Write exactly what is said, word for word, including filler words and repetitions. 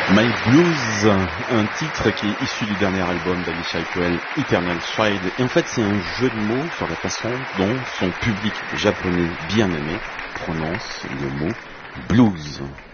My Blues, un titre qui est issu du dernier album d'Alicia Coel, Eternal Stride. Et en fait, c'est un jeu de mots sur la façon dont son public japonais bien aimé prononce le mot blues.